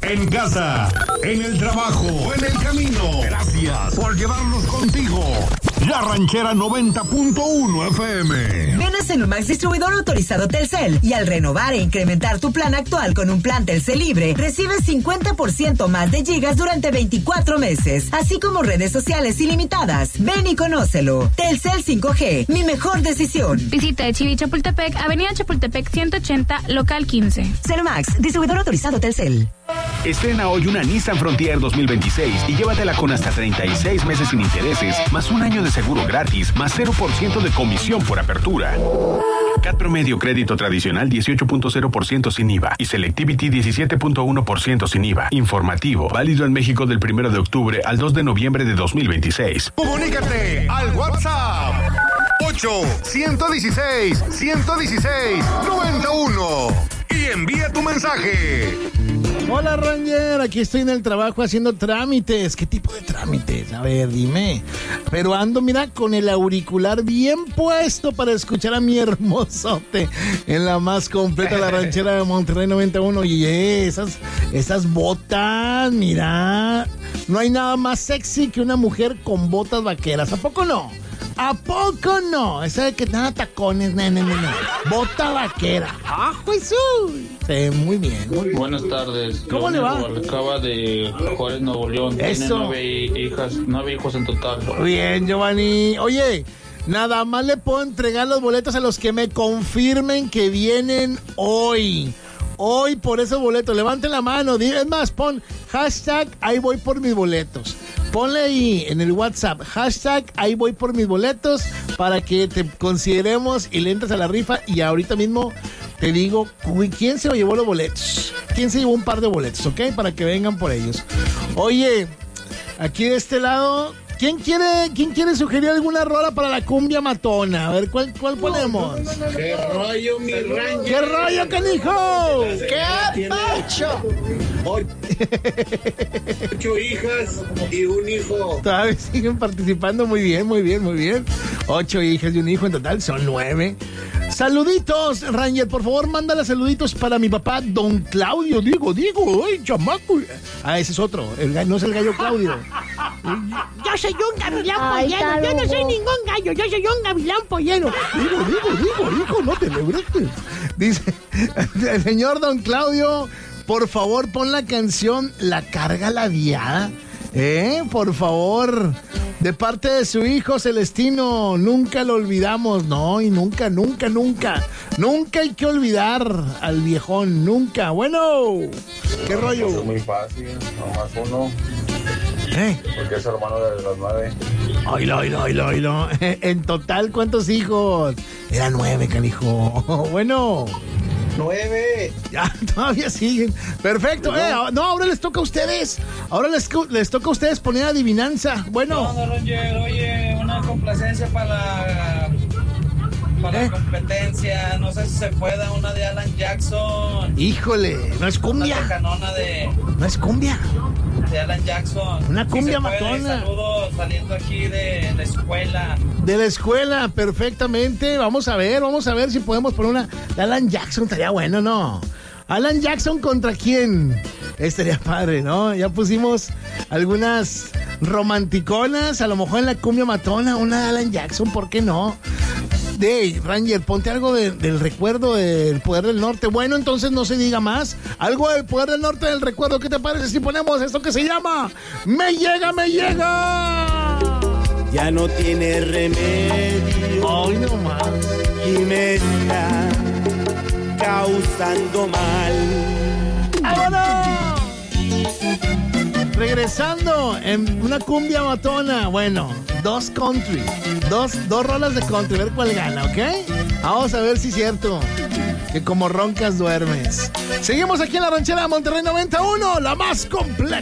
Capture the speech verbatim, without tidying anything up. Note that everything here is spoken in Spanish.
en casa, en el trabajo, en el camino. Gracias por llevarnos contigo. La Ranchera noventa punto uno F M. Ven a Celumax, distribuidor autorizado Telcel, y al renovar e incrementar tu plan actual con un plan Telcel libre, recibes cincuenta por ciento más de gigas durante veinticuatro meses, así como redes sociales ilimitadas. Ven y conócelo. Telcel cinco G, mi mejor decisión. Visita Chivi Chapultepec, Avenida Chapultepec ciento ochenta, local quince. Celumax, distribuidor autorizado Telcel. Estrena hoy una Nissan Frontier dos mil veintiséis y llévatela con hasta treinta y seis meses sin intereses, más un año de seguro gratis, más cero por ciento de comisión por apertura. C A T promedio crédito tradicional dieciocho punto cero por ciento sin I V A y Selectivity diecisiete punto uno por ciento sin I V A. Informativo, válido en México del primero de octubre al dos de noviembre de dos mil veintiséis. Comunícate al WhatsApp ocho, ciento dieciséis, ciento dieciséis, noventa y uno y envía tu mensaje. Hola, Ranger, aquí estoy en el trabajo haciendo trámites. ¿Qué tipo de trámites? A ver, dime. Pero ando, mira, con el auricular bien puesto para escuchar a mi hermosote en la más completa, la Ranchera de Monterrey noventa y uno. Y esas, esas botas, mira. No hay nada más sexy que una mujer con botas vaqueras. ¿A poco no? ¿A poco no? Esa de que nada tacones, no, no, no, no. Bota vaquera. ¡Ah, Jesús! Sí, muy bien, muy bien. Buenas tardes. ¿Cómo le va? Acaba de Juárez, Nuevo León. Eso. Tiene nueve hijas, nueve hijos en total. Muy bien, Giovanni. Oye, nada más le puedo entregar los boletos a los que me confirmen que vienen hoy. Hoy por esos boletos. Levanten la mano. Es más, pon hashtag ahí voy por mis boletos. Ponle ahí en el WhatsApp, hashtag ahí voy por mis boletos, para que te consideremos y le entres a la rifa. Y ahorita mismo te digo quién se llevó los boletos, quién se llevó un par de boletos, ¿ok? Para que vengan por ellos. Oye, aquí de este lado, ¿quién quiere, quién quiere sugerir alguna rola para la cumbia matona? A ver, ¿cuál, cuál ponemos? ¿Qué rollo, mi Ranger? ¿Qué rollo, canijo? ¿Qué pacho? Ocho hijas y un hijo. Todavía siguen participando. Muy bien, muy bien, muy bien. Ocho hijas y un hijo, en total son nueve. Saluditos, Ranger, por favor, mándale saluditos para mi papá, don Claudio. Digo, digo, ay, chamaco. Ah, ese es otro, el gallo, no es el gallo Claudio. Yo soy un gavilán pollero, yo no soy ningún gallo, yo soy un gavilán pollero. Digo, digo, digo, hijo, no te lebretes. Dice el señor don Claudio, por favor, pon la canción La Carga la Diada. Eh, por favor, de parte de su hijo Celestino, nunca lo olvidamos, no, y nunca, nunca, nunca, nunca hay que olvidar al viejón, nunca. Bueno, ¿qué no, rollo? Es muy fácil, nomás uno. ¿Eh? Porque es hermano de las nueve. Oilo, oilo, oilo, oilo. En total, ¿cuántos hijos? Era nueve, canijo. Bueno. Nueve. Ya, todavía siguen. Perfecto. Eh, no, ahora les toca a ustedes. Ahora les, les toca a ustedes poner adivinanza. Bueno. No, no, Roger, oye, una complacencia para la, para ¿Eh? la competencia. No sé si se pueda, una de Alan Jackson. Híjole, no es cumbia. Una canona de... No es cumbia. De Alan Jackson. Una cumbia si se puede, matona. Saludos saliendo aquí de la escuela. De la escuela, perfectamente. Vamos a ver, vamos a ver si podemos poner una de Alan Jackson. Estaría bueno, ¿no? Alan Jackson, ¿contra quién? Estaría padre, ¿no? Ya pusimos algunas romanticonas, a lo mejor en la cumbia matona, una de Alan Jackson, ¿por qué no? Hey, Ranger, ponte algo de, del recuerdo del Poder del Norte. Bueno, entonces no se diga más. Algo del Poder del Norte del recuerdo. ¿Qué te parece si ponemos esto que se llama Me Llega, Me Llega? Ya no tiene remedio. Ay, no más. Y me está causando mal. ¡Vámonos! Regresando en una cumbia matona. Bueno, dos country. Dos, dos rolas de country. A ver cuál gana, ¿ok? Vamos a ver si es cierto que como roncas duermes. Seguimos aquí en la Ranchera de Monterrey noventa y uno, la más completa.